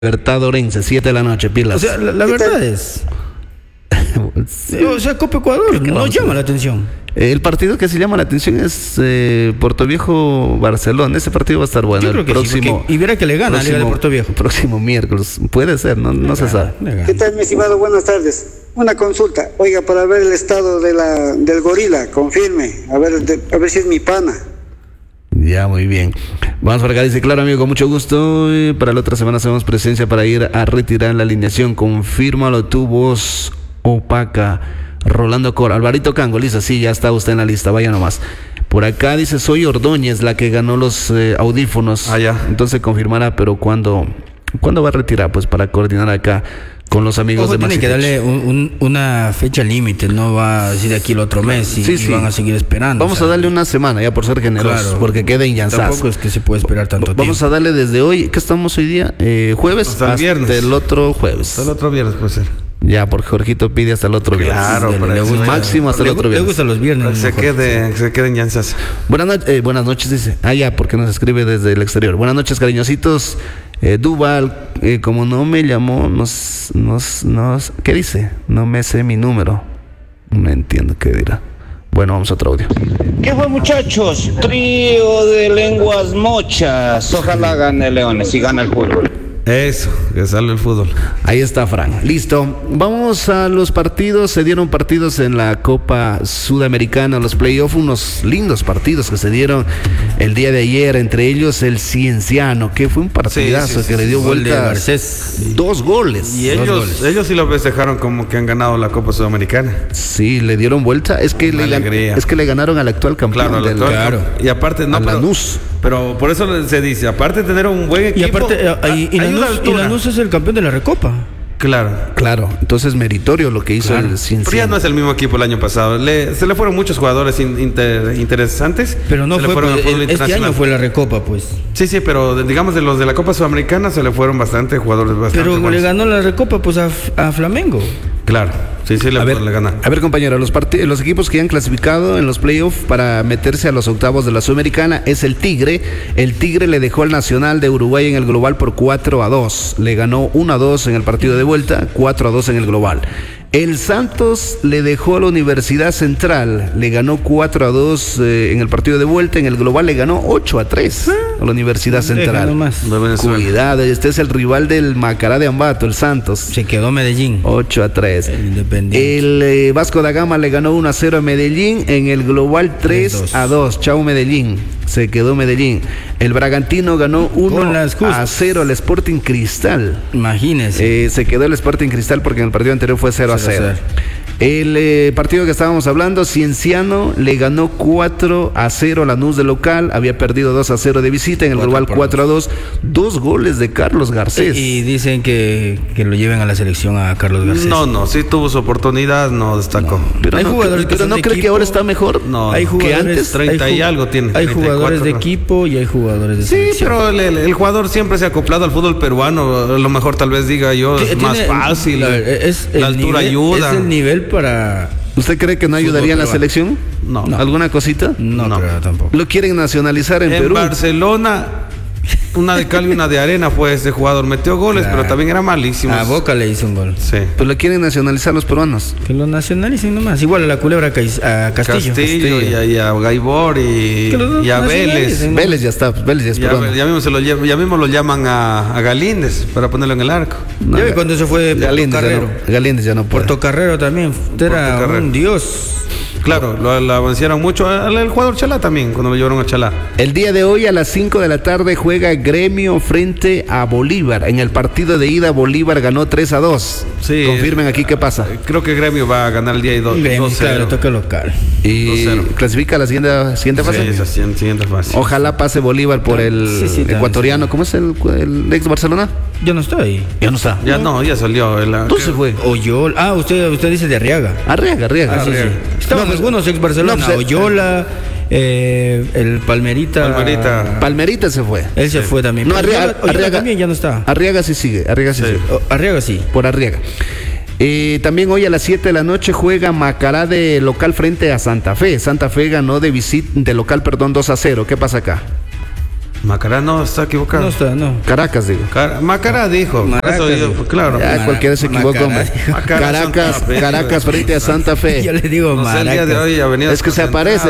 Libertad Orense, 7 de la noche, pilas. O sea, la verdad es... O sea, Copa Ecuador no llama la atención. El partido que se llama la atención es Puerto Viejo Barcelona. Ese partido va a estar bueno. Yo creo que próximo, sí, y verá que le gana a Liga de Puerto Viejo. Próximo miércoles. Puede ser, no se sabe. ¿Qué tal, mi estimado? Buenas tardes. Una consulta. Oiga, para ver el estado del gorila, confirme. A ver si es mi pana. Ya, muy bien. Vamos por acá, dice, claro, amigo, con mucho gusto. Para la otra semana hacemos presencia para ir a retirar la alineación. Confírmalo tu voz opaca. Rolando Cor, Alvarito Cango, listo, sí, ya está usted en la lista, vaya nomás. Por acá dice, soy Ordóñez, la que ganó los audífonos. Ya. Entonces confirmará, pero ¿cuándo va a retirar? Pues para coordinar acá con los amigos. Ojo, de tiene que darle una fecha límite, no va a decir aquí el otro mes y van a seguir esperando. Vamos a darle una semana ya por ser generosos, claro, porque quede en Yanzas. Tampoco es que se puede esperar tanto tiempo. Vamos a darle desde hoy, ¿qué estamos hoy día? Jueves hasta el viernes. Hasta el otro jueves. Hasta el otro viernes puede ser. Ya, porque Jorgito pide hasta el otro viernes. Claro, máximo hasta el otro viernes. Le gustan los viernes. Se quede en Yanzas. Buenas noches, dice. Ya, porque nos escribe desde el exterior. Buenas noches, cariñositos. Duval, como no me llamó, ¿qué dice? No me sé mi número. No entiendo qué dirá. Bueno, vamos a otro audio. ¿Qué fue, muchachos? Trío de lenguas mochas. Ojalá gane Leones y gane el fútbol. Eso, que sale el fútbol. Ahí está, Fran. Listo. Vamos a los partidos. Se dieron partidos en la Copa Sudamericana, los playoffs, unos lindos partidos que se dieron el día de ayer, entre ellos el Cienciano, que fue un partidazo que le dio vuelta 2 goles. Y ellos sí lo festejaron como que han ganado la Copa Sudamericana. Sí, le dieron vuelta. Es que le ganaron al actual campeón. Claro. Y aparte, no, Lanús. Pero por eso se dice, aparte de tener un buen equipo. Y aparte, y Lanús es el campeón de la Recopa. Claro, entonces meritorio lo que hizo el Cienciano. Pero ya no es el mismo equipo el año pasado. Se le fueron muchos jugadores interesantes. Pero no fue este año fue la Recopa, pues. Sí, pero digamos de los de la Copa Sudamericana se le fueron bastante jugadores Pero buenos. Le ganó la Recopa pues a Flamengo. Claro, sí, le gana. A ver, compañero, los equipos que han clasificado en los playoffs para meterse a los octavos de la Sudamericana es el Tigre. El Tigre le dejó al Nacional de Uruguay en el global por 4-2. Le ganó 1-2 en el partido de vuelta, 4-2 en el global. El Santos le dejó a la Universidad Central, le ganó 4-2 en el partido de vuelta, en el global le ganó 8-3 a la Universidad Central. Cuidado, este es el rival del Macará de Ambato, el Santos. Se quedó Medellín. 8-3. El Independiente. El Vasco da Gama le ganó 1-0 a Medellín, en el global 3-2. Chau Medellín. Se quedó Medellín. El Bragantino ganó 1-0 al Sporting Cristal. Imagínese. Se quedó el Sporting Cristal porque en el partido anterior fue 0-0. El partido que estábamos hablando, Cienciano le ganó 4-0 a Lanús de local, había perdido 2-0 de visita, en el global 4-2, 2 goles de Carlos Garcés. Y dicen que lo lleven a la selección a Carlos Garcés. No, sí tuvo su oportunidad, no destacó. Pero hay jugadores que no cree que ahora está mejor. No, hay jugadores que antes 30 y algo tiene. Hay jugadores de equipo y hay jugadores de selección. Sí, pero el jugador siempre se ha acoplado al fútbol peruano, a lo mejor tal vez diga yo, es más fácil, la altura ayuda. Es el nivel para... ¿Usted cree que no ayudaría en la selección? No. ¿Alguna cosita? No creo tampoco. ¿Lo quieren nacionalizar en Perú? En Barcelona, una de cal y una de arena fue ese jugador. Metió goles, pero también era malísimo. A Boca le hizo un gol. Sí. Pues lo quieren nacionalizar los peruanos. Que lo nacionalicen nomás. Igual a la Culebra a Castillo. Y a Gaibor y a Vélez. Vélez ya está, Vélez ya es peruano. Ya mismo lo llaman a Galíndez para ponerlo en el arco. Ya ve cuando se fue Galíndez ya no puede. Portocarrero también. Era un dios. Claro, lo avanciaron mucho. El jugador Chalá también, cuando lo llevaron a Chalá. El día de hoy a las 5 de la tarde juega Gremio frente a Bolívar. En el partido de ida Bolívar ganó 3-2. Sí. Confirmen aquí qué pasa. Creo que Gremio va a ganar el día de 2-0. Claro, toca local. Y 2-0. ¿Clasifica a la siguiente fase? Sí, esa siguiente fase. Ojalá pase Bolívar por el ecuatoriano. ¿Cómo es el ex Barcelona? Yo no estoy. Ya no está. Ya salió. ¿Dónde se fue? Oyola. Usted dice de Arriaga. Arriaga. Sí. Estaban algunos ex Barcelona. Oyola. El Palmerita se fue. Él se fue también. No, Arriaga también ya no está. Arriaga sí sigue. Arriaga sí. Por Arriaga. También hoy a las 7 de la noche juega Macará de local frente a Santa Fe. Santa Fe ganó de local 2-0. ¿Qué pasa acá? Macará no, está equivocado. No está, no. Caracas, digo. Macará dijo. Maracas, dijo. Claro. Ya cualquiera se equivoca, hombre. Macará, Caracas frente a Santa Fe. Yo le digo No sé, el día de Maracas. hoy Avenida Es que se parece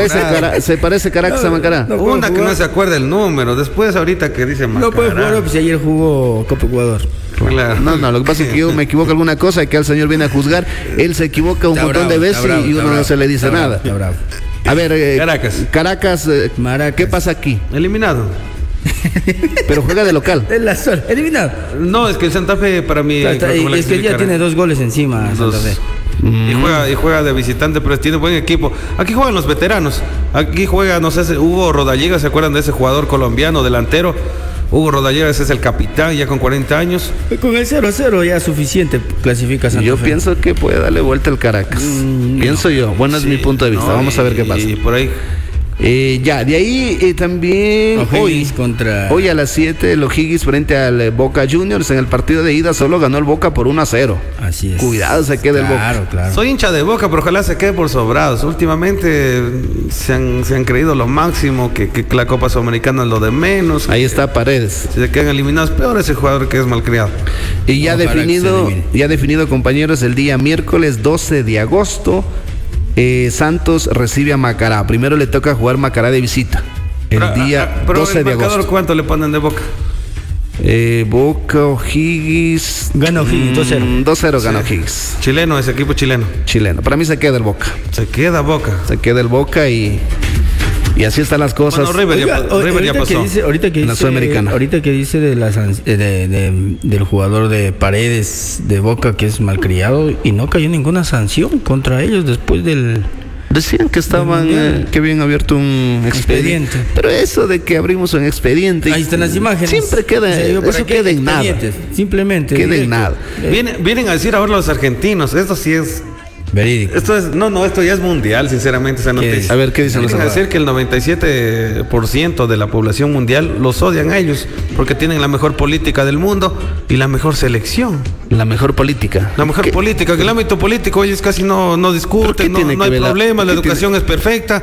Caracas a Macará. No. Una que no se acuerda el número. Después ahorita que dice Macará. No puede jugar, pues ayer jugó Copa Ecuador. Claro. No, lo que pasa es que yo me equivoco alguna cosa y que el señor viene a juzgar. Él se equivoca un montón de veces y uno no se le dice nada. Está bravo. A ver, Caracas. Maracas. ¿Qué pasa aquí? Eliminado. Pero juega de local. Es la zona. Eliminado. No, es que el Santa Fe para mí. Es que ya tiene 2 goles encima Santa Fe. Y juega de visitante, pero tiene buen equipo. Aquí juegan los veteranos. Aquí juega, no sé, Hugo Rodallega, ¿se acuerdan de ese jugador colombiano delantero? Hugo Rodallega, ese es el capitán, ya con 40 años. Con el 0-0 ya es suficiente, clasifica Santa Fe. Yo pienso que puede darle vuelta al Caracas. Pienso yo. Bueno, es mi punto de vista. Vamos a ver qué pasa. Y por ahí. Ya, de ahí también hoy a las 7 el O'Higgins frente al Boca Juniors. En el partido de ida solo ganó el Boca por 1-0. Así es. Cuidado, se queda el Boca. Claro. Soy hincha de Boca, pero ojalá se quede por sobrados. Últimamente se han creído lo máximo, que la Copa Sudamericana es lo de menos. Ahí está Paredes. Si se quedan eliminados, peor ese jugador que es malcriado. Y ya definido, compañeros, el día miércoles 12 de agosto. Santos recibe a Macará. Primero le toca jugar Macará de visita. El día 12 de agosto. ¿Cuánto le ponen de Boca? Boca, O'Higgins. Gana O'Higgins, 2-0. 2-0 gana O'Higgins. Chileno, ese equipo chileno. Para mí se queda el Boca. Se queda Boca. Se queda el Boca y así están las cosas. Bueno, River ya pasó. Ahorita que dice de del jugador de Paredes de Boca que es malcriado y no cayó ninguna sanción contra ellos después del... Decían que estaban, que habían abierto un expediente. Pero eso de que abrimos un expediente. Ahí están las imágenes. Siempre queda, eso queda en nada. Simplemente. Queda en nada. Vienen a decir ahora los argentinos, esto sí es... Verídico. Esto ya es mundial, sinceramente, esa noticia. A ver, ¿qué dicen los argentinos? Decir que el 97% de la población mundial los odian a ellos porque tienen la mejor política del mundo y la mejor selección. La mejor política. La mejor política, que el ámbito político ellos casi no discuten, no hay problemas, la educación es perfecta,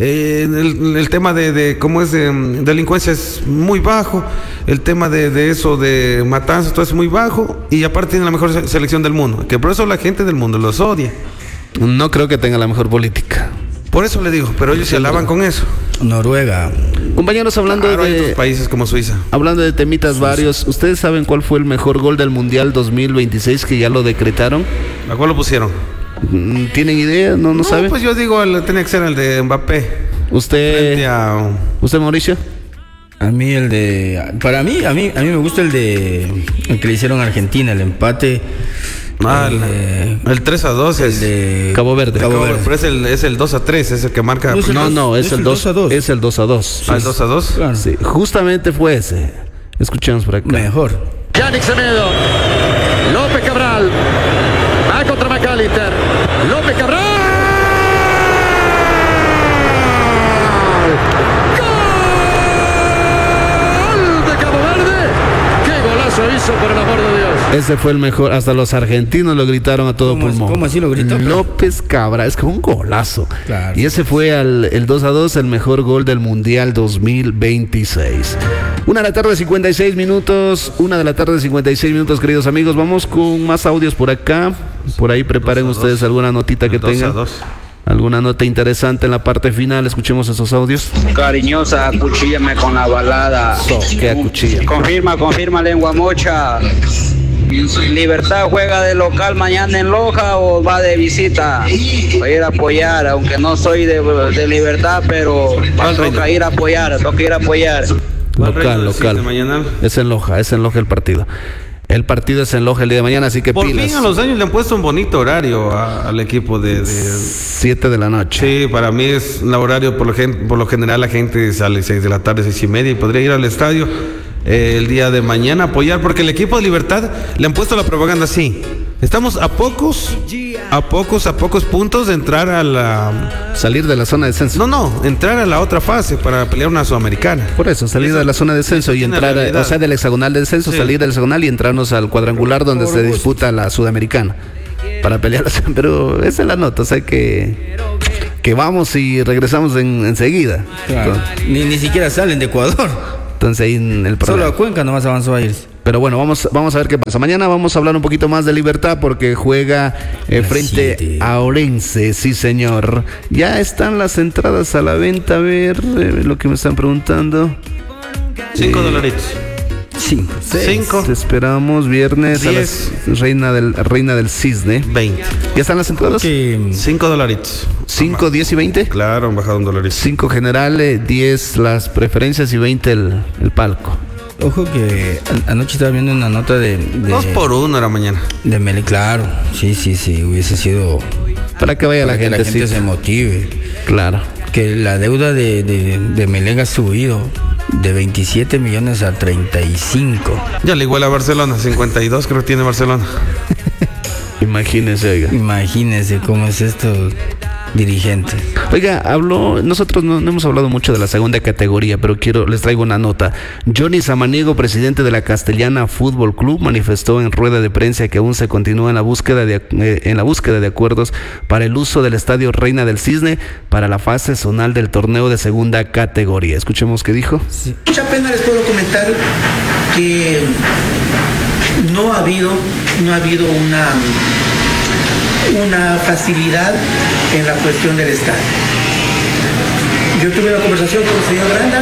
el tema de cómo es delincuencia es muy bajo, el tema de eso de matanzas, todo es muy bajo y aparte tienen la mejor selección del mundo, que por eso la gente del mundo los odia. No creo que tenga la mejor política. Por eso le digo, pero ellos se alaban con eso. Noruega. Compañeros, hablando hay otros países como Suiza. Hablando de temitas varios, ¿ustedes saben cuál fue el mejor gol del Mundial 2026 que ya lo decretaron? ¿A cuál lo pusieron? ¿Tienen idea? ¿No saben? Pues yo digo, tenía que ser el de Mbappé. ¿Usted, Mauricio? A mí a mí me gusta el que le hicieron a Argentina, el empate. El 3-2 es de Cabo Verde. Pero es el 2-3, es el que marca. No, es el 2-2. Es el 2-2. ¿El 2-2? Claro. Sí, justamente fue ese. Escuchemos por acá. Mejor. Yannick Semedo. López Cabral. Va contra McAllister. López Cabral. ¡Gol de Cabo Verde! ¡Qué golazo hizo, por el amor de Dios! Ese fue el mejor, hasta los argentinos lo gritaron a todo pulmón. ¿Cómo así lo gritó? López Cabral, es como un golazo. Claro. Y ese fue el 2-2, el mejor gol del Mundial 2026. 1 de la tarde, 56 minutos. 1 de la tarde, 56 minutos, queridos amigos. Vamos con más audios por acá. Por ahí preparen ustedes alguna notita que tengan. Alguna nota interesante en la parte final. Escuchemos esos audios. Cariñosa, acuchíllame con la balada. ¿Qué acuchilla? Confirma, lengua mocha. Libertad juega de local mañana en Loja o va de visita. Voy a ir a apoyar, aunque no soy de Libertad, pero toca ir a apoyar. Local. Es en Loja el partido. El partido es en Loja el día de mañana, así que por pilas. Por fin a los años le han puesto un bonito horario al equipo de 7 de la noche. Sí, para mí es un horario, por lo general la gente sale 6 de la tarde, 6:30 y podría ir al estadio el día de mañana a apoyar, porque el equipo de Libertad le han puesto la propaganda así. Estamos a pocos puntos de entrar salir de la zona de descenso. Entrar a la otra fase para pelear una sudamericana. Por eso, salir de la zona de descenso y entrar, del hexagonal de descenso, sí. Salir del hexagonal y entrarnos al cuadrangular donde se disputa la sudamericana para pelear. Pero esa es la nota, o sea que que vamos y regresamos enseguida. Claro. Ni siquiera salen de Ecuador. Entonces ahí en el solo a Cuenca nomás avanzó a irse. Pero bueno, vamos a ver qué pasa. Mañana vamos a hablar un poquito más de Libertad porque juega frente a Orense, sí señor. Ya están las entradas a la venta, a ver lo que me están preguntando. $5. 5. Te esperamos viernes 10. a las Reina del Cisne. 20. ¿Ya están las entradas? $5. 5, 10 y 20. Claro, han bajado $1. 5 general, 10 las preferencias y 20 el palco. Ojo que anoche estaba viendo una nota de 2 por 1 era mañana. De Mele, claro. Sí, hubiese sido para que vaya la gente se motive. Claro. Que la deuda de Melec ha subido de 27 millones a 35. Ya le iguala a Barcelona, 52 creo que tiene Barcelona. Imagínese, oiga. Imagínese cómo es esto, dirigentes. Oiga, nosotros no hemos hablado mucho de la segunda categoría, pero les traigo una nota. Johnny Samaniego, presidente de la Castellana Fútbol Club, manifestó en rueda de prensa que aún se continúa en la búsqueda de acuerdos para el uso del estadio Reina del Cisne para la fase zonal del torneo de segunda categoría. Escuchemos qué dijo. Sí. Mucha pena les puedo comentar que no ha habido una facilidad en la cuestión del estadio. Yo tuve una conversación con el señor Granda.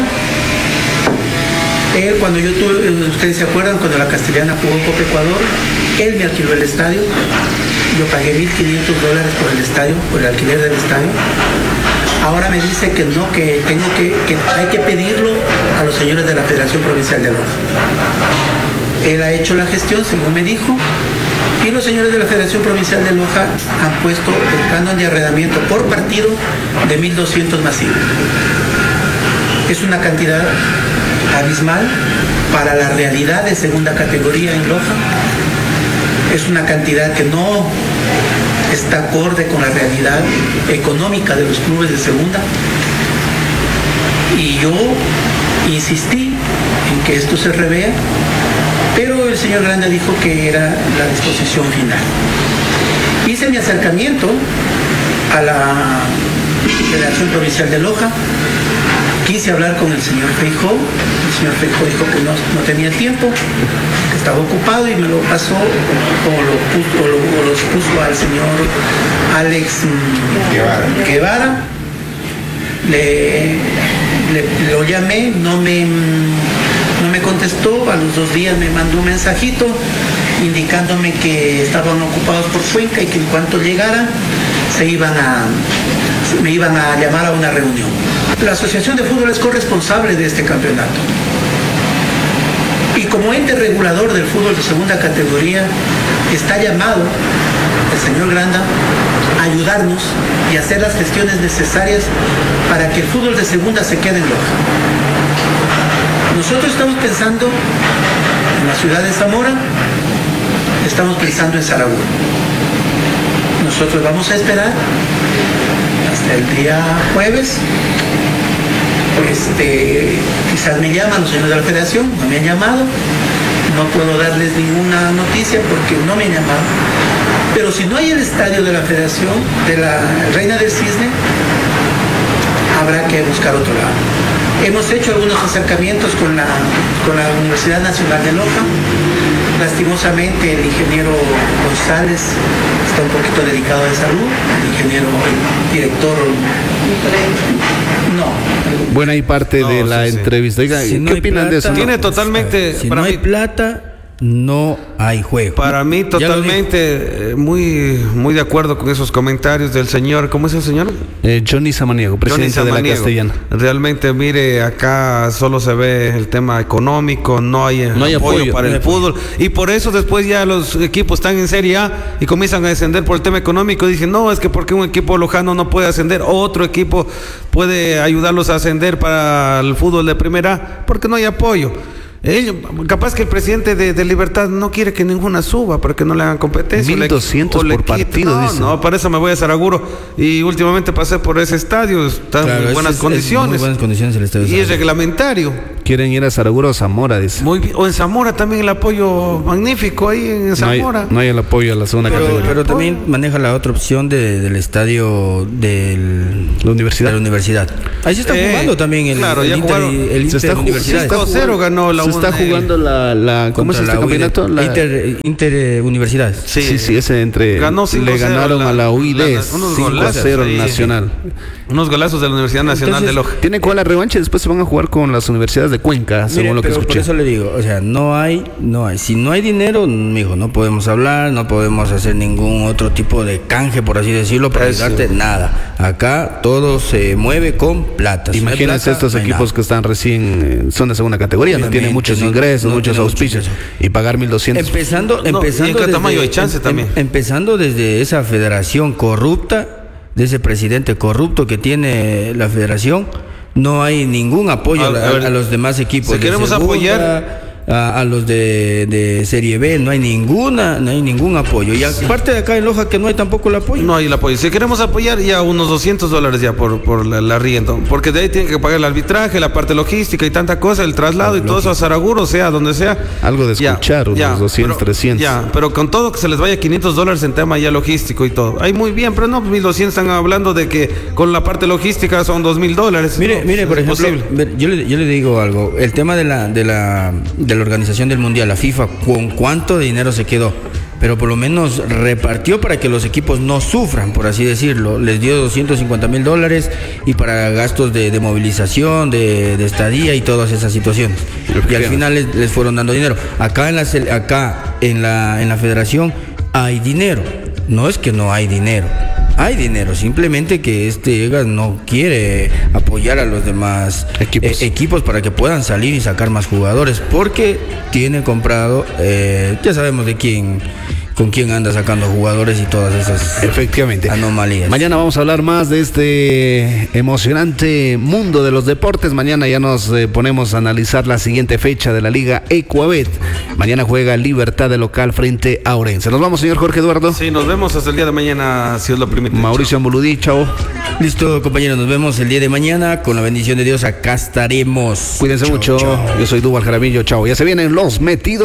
Él, ustedes se acuerdan, cuando la Castellana jugó en Copa Ecuador, él me alquiló el estadio. Yo pagué $1,500 por el estadio, por el alquiler del estadio. Ahora me dice que no, que hay que pedirlo a los señores de la Federación Provincial de Loja. Él ha hecho la gestión, según me dijo, y los señores de la Federación Provincial de Loja han puesto el canon de arrendamiento por partido de 1.200 masivos. Es una cantidad abismal para la realidad de segunda categoría en Loja. Es una cantidad que no está acorde con la realidad económica de los clubes de segunda. Y yo insistí en que esto se revea, pero el señor Granda dijo que era la disposición final. Hice mi acercamiento a la Federación Provincial de Loja, quise hablar con el señor Feijó. El señor Feijó dijo que no tenía tiempo, que estaba ocupado, y me lo pasó o los puso al señor Alex Guevara. Lo llamé, no me contestó. A los 2 días me mandó un mensajito indicándome que estaban ocupados por Cuenca y que en cuanto llegaran me iban a llamar a una reunión. La Asociación de Fútbol es corresponsable de este campeonato. Y como ente regulador del fútbol de segunda categoría, está llamado el señor Granda a ayudarnos y hacer las gestiones necesarias para que el fútbol de segunda se quede en Loja. Nosotros estamos pensando en la ciudad de Zamora, estamos pensando en Saragüe. Nosotros vamos a esperar hasta el día jueves. Quizás me llaman los señores de la Federación, no me han llamado. No puedo darles ninguna noticia porque no me han llamado. Pero si no hay el estadio de la Federación, de la Reina del Cisne, habrá que buscar otro lado. Hemos hecho algunos acercamientos con la Universidad Nacional de Loja. Lastimosamente el ingeniero González está un poquito delicado de salud. El ingeniero, el director, no. Buena y parte de la entrevista. Oiga, si ¿qué opinan de eso? Tiene totalmente... Si no hay plata, no hay juego. Para mí totalmente muy de acuerdo con esos comentarios del señor. ¿Cómo es el señor? Johnny Samaniego, presidente de la Castellana. Realmente, mire, acá solo se ve el tema económico, no hay apoyo para el fútbol, y por eso después ya los equipos están en Serie A y comienzan a descender por el tema económico. Dicen, no, es que porque un equipo lojano no puede ascender, otro equipo puede ayudarlos a ascender para el fútbol de primera, porque no hay apoyo. Capaz que el presidente de Libertad no quiere que ninguna suba para que no le hagan competencia. 1,200 por partido, dice. No, para eso me voy a Saraguro. Y últimamente pasé por ese estadio, está en buenas condiciones. Muy buenas condiciones el estadio. Y es reglamentario. Quieren ir a Saraguro o Zamora, dice. Muy bien. O en Zamora también el apoyo magnífico ahí en Zamora. No hay el apoyo a la segunda categoría. Pero también maneja la otra opción del estadio de la universidad. Ahí se está jugando también el Inter Universidad. 5-0 ganó la Se está jugando ¿cómo es este campeonato? Inter Universidad. Sí, ese entre. Le ganaron a la UID 5-0 al Nacional. Unos golazos de la Universidad Nacional de Loja. Tiene con la revancha y después se van a jugar con las universidades de Cuenca, según lo que escuché. Por eso le digo, o sea, no hay. Si no hay dinero, mijo, no podemos hablar, no podemos hacer ningún otro tipo de canje, por así decirlo, para ayudarte nada. Acá todo se mueve con plata. Imagínense estos equipos que están recién, son de segunda categoría, no tienen muchos ingresos, muchos auspicios, y pagar 1,200. Empezando y en Catamayo hay chance también. Empezando desde esa federación corrupta, de ese presidente corrupto que tiene la federación, no hay ningún apoyo a los demás equipos. Si queremos apoyar a los de Serie B, no hay ningún apoyo. Y aparte de acá en Loja que no hay tampoco el apoyo. No hay el apoyo. Si queremos apoyar, ya unos $200 ya por la arriendo. Porque de ahí tienen que pagar el arbitraje, la parte logística y tanta cosa, el traslado y todo eso a Saraguro, sea donde sea. Algo de escuchar, unos 200, 300. Pero con todo que se les vaya $500 en tema ya logístico y todo. Ahí muy bien, pero no, 1,200 están hablando de que con la parte logística son $2,000. Mire, por ejemplo, yo le digo algo. El tema de la Organización del Mundial, la FIFA, ¿con cuánto de dinero se quedó? Pero por lo menos repartió para que los equipos no sufran, por así decirlo. Les dio $250,000 y para gastos de movilización, de estadía y todas esas situaciones. Y al final les fueron dando dinero. Acá en la federación hay dinero. No es que no hay dinero. Hay dinero, simplemente que EGAS no quiere apoyar a los demás equipos para que puedan salir y sacar más jugadores, porque tiene comprado, ya sabemos con quién anda sacando jugadores y todas esas anomalías. Mañana vamos a hablar más de este emocionante mundo de los deportes. Mañana ya nos ponemos a analizar la siguiente fecha de la Liga Ecuabet. Mañana juega Libertad de local frente a Orense. Nos vamos, señor Jorge Eduardo. Sí, nos vemos hasta el día de mañana, si os lo permite. Mauricio Ambuludí, chao. Listo, compañeros, nos vemos el día de mañana. Con la bendición de Dios, acá estaremos. Cuídense mucho. Chao. Yo soy Dúbal Jaramillo, chao. Ya se vienen los metidos.